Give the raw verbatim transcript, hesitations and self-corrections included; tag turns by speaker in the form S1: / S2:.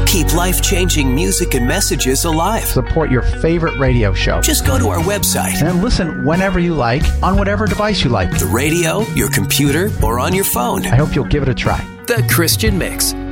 S1: Keep life-changing music and messages alive.
S2: Support your favorite radio show.
S1: Just go to our website
S2: and listen whenever you like on whatever device you like.
S1: The radio, your computer, or on your phone.
S2: I hope you'll give it a try.
S1: The Christian Mix.